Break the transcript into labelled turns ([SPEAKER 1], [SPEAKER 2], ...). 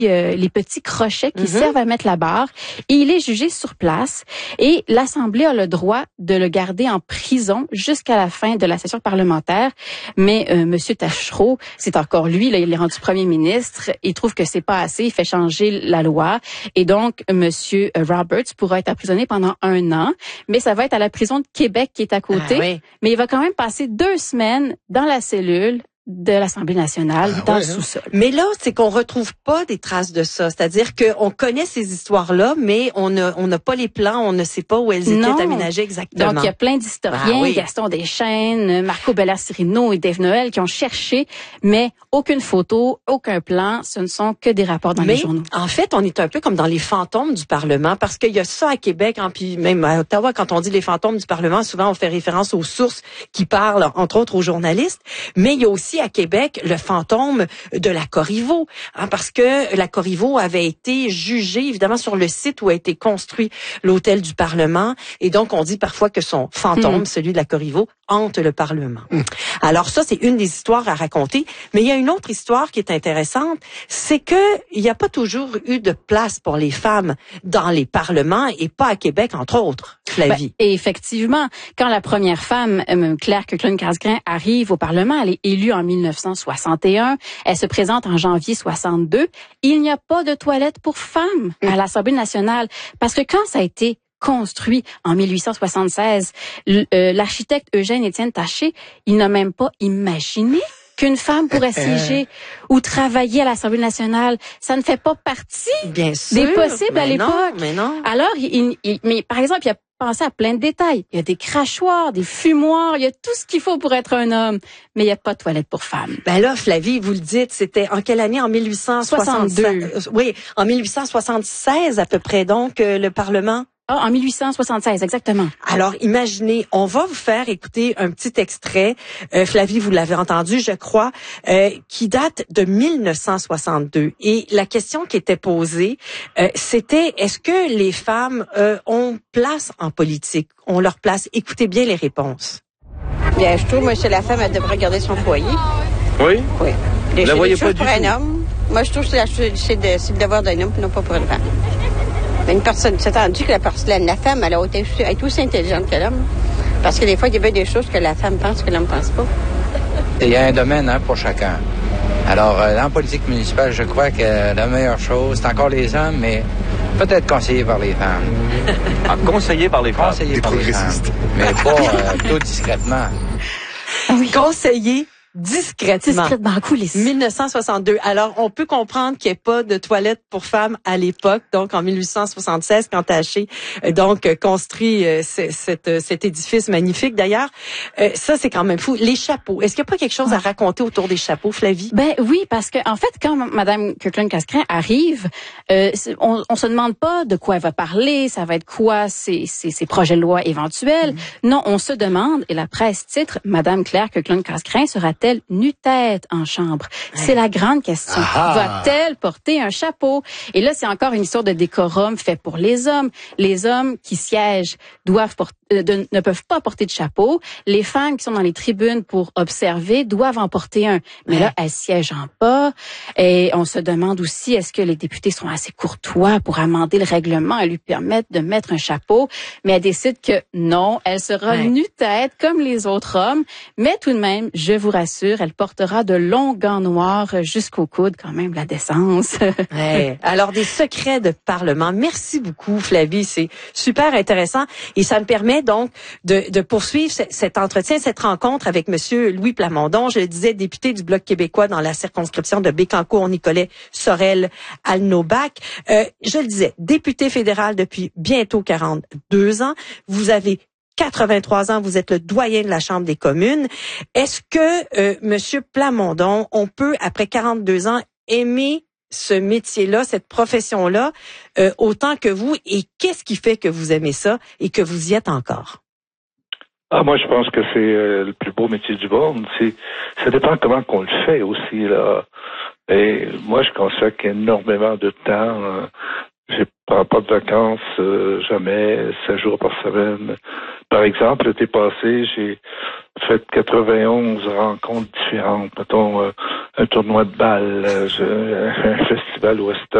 [SPEAKER 1] les petits crochets qui servent à mettre la barre, et il est jugé sur place, et l'Assemblée a le droit de le garder en prison jusqu'à la fin de la session parlementaire. Mais Monsieur Taschereau, c'est encore lui, là, il est rendu premier ministre, il trouve que c'est pas assez, il fait changer la loi, et donc Monsieur Roberts pourra être emprisonné pendant 1 an, mais ça va être à la prison de Québec qui est à côté. Mais il va quand même passer 2 semaines dans la cellule de l'Assemblée nationale, dans le sous-sol.
[SPEAKER 2] Mais là, c'est qu'on retrouve pas des traces de ça. C'est-à-dire qu'on connaît ces histoires-là, mais on n'a pas les plans, on ne sait pas où elles étaient aménagées exactement.
[SPEAKER 1] Donc, il y a plein d'historiens, Gaston Deschênes, Marco Bella-Cirino et Dave Noël qui ont cherché, mais aucune photo, aucun plan, ce ne sont que des rapports dans les journaux.
[SPEAKER 2] En fait, on est un peu comme dans les fantômes du Parlement, parce qu'il y a ça à Québec, hein, puis même à Ottawa, quand on dit les fantômes du Parlement, souvent on fait référence aux sources qui parlent, entre autres aux journalistes, mais il y a aussi à Québec le fantôme de la Corriveau, hein, parce que la Corriveau avait été jugée évidemment sur le site où a été construit l'hôtel du Parlement, et donc on dit parfois que son fantôme, celui de la Corriveau, hante le Parlement. Alors ça, c'est une des histoires à raconter, mais il y a une autre histoire qui est intéressante, c'est que il n'y a pas toujours eu de place pour les femmes dans les parlements, et pas à Québec entre autres, Flavie.
[SPEAKER 1] Et effectivement, quand la première femme, Claire Kirkland-Casgrain, arrive au Parlement, elle est élue en 1961. Elle se présente en janvier 62. Il n'y a pas de toilette pour femmes à l'Assemblée nationale. Parce que quand ça a été construit en 1876, l'architecte Eugène-Étienne Taché, il n'a même pas imaginé qu'une femme pourrait siéger ou travailler à l'Assemblée nationale. Ça ne fait pas partie des possibles à l'époque.
[SPEAKER 2] Mais non.
[SPEAKER 1] Alors, mais par exemple, il y a pensé à plein de détails. Il y a des crachoirs, des fumoirs, il y a tout ce qu'il faut pour être un homme, mais il n'y a pas de toilette pour femmes.
[SPEAKER 2] Ben là, Flavie, vous le dites, c'était en quelle année? En 1862. Oui, en 1876 à peu près, donc, le Parlement.
[SPEAKER 1] En 1876, exactement.
[SPEAKER 2] Alors, imaginez, on va vous faire écouter un petit extrait, Flavie, vous l'avez entendu, je crois, qui date de 1962. Et la question qui était posée, c'était, est-ce que les femmes ont place en politique? On leur place. Écoutez bien les réponses.
[SPEAKER 3] Bien, je trouve, moi, chez la femme, elle devrait garder son foyer.
[SPEAKER 4] Oui?
[SPEAKER 3] Oui.
[SPEAKER 4] Vous la voyez pas du
[SPEAKER 3] pour
[SPEAKER 4] tout?
[SPEAKER 3] un homme. Moi, je trouve que c'est le devoir d'un homme, non pas pour une femme. Mais une personne, c'est entendu que la femme, elle est aussi intelligente que l'homme. Parce que des fois, il y a bien des choses que la femme pense que l'homme pense pas.
[SPEAKER 5] Il y a un domaine pour chacun. Alors, dans la politique municipale, je crois que la meilleure chose, c'est encore les hommes, mais peut-être conseillé par les femmes.
[SPEAKER 4] Conseillé par les femmes?
[SPEAKER 5] Conseillé par les femmes, mais pas plutôt discrètement.
[SPEAKER 2] Conseiller discrètement.
[SPEAKER 1] Discrètement, en coulisses.
[SPEAKER 2] 1962. Alors, on peut comprendre qu'il n'y ait pas de toilette pour femmes à l'époque, donc en 1876, quand Taché construit cet édifice magnifique. D'ailleurs, ça, c'est quand même fou. Les chapeaux. Est-ce qu'il n'y a pas quelque chose à raconter autour des chapeaux, Flavie?
[SPEAKER 1] Ben oui, parce que en fait, quand Mme Kirkland-Casgrain arrive, on se demande pas de quoi elle va parler, ça va être quoi ses projets de loi éventuels. Non, on se demande, et la presse titre, Mme Claire Kirkland-Casgrain sera-t-elle nue-tête en chambre? C'est la grande question. Va-t-elle porter un chapeau? Et là, c'est encore une histoire de décorum fait pour les hommes. Les hommes qui siègent ne peuvent pas porter de chapeau. Les femmes qui sont dans les tribunes pour observer doivent en porter un. Mais là, elles siègent en bas. Et on se demande aussi, est-ce que les députés seront assez courtois pour amender le règlement et lui permettre de mettre un chapeau? Mais elle décide que non, elle sera nue-tête comme les autres hommes. Mais tout de même, je vous rassure, elle portera de longs gants noirs jusqu'au coude, quand même, la décence.
[SPEAKER 2] Alors, des secrets de Parlement. Merci beaucoup, Flavie. C'est super intéressant. Et ça me permet donc de poursuivre cet entretien, cette rencontre avec Monsieur Louis Plamondon. Je le disais, député du Bloc québécois dans la circonscription de Bécancour-Nicolet Sorel-Alnobac. Je le disais, député fédéral depuis bientôt 42 ans. Vous avez 83 ans, vous êtes le doyen de la Chambre des communes. Est-ce que, Monsieur Plamondon, on peut, après 42 ans, aimer ce métier-là, cette profession-là, autant que vous? Et qu'est-ce qui fait que vous aimez ça et que vous y êtes encore?
[SPEAKER 4] Moi, je pense que c'est le plus beau métier du monde. Ça dépend comment qu'on le fait aussi, là. Et moi, je consacre énormément de temps. J'ai prends pas de vacances, jamais, 7 jours par semaine. Par exemple, l'été passé, j'ai fait 91 rencontres différentes. Mettons, un tournoi de balle, un festival western.